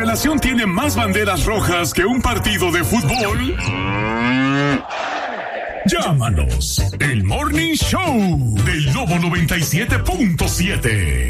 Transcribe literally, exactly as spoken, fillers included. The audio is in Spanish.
relación tiene más banderas rojas que un partido de fútbol? Llámanos. El Morning Show del Lobo noventa y siete punto siete.